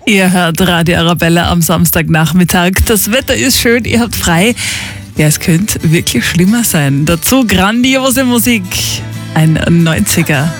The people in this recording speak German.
Ihr hört Radio Arabella am Samstagnachmittag. Das Wetter ist schön, ihr habt frei. Ja, es könnte wirklich schlimmer sein. Dazu grandiose Musik. Ein 90er.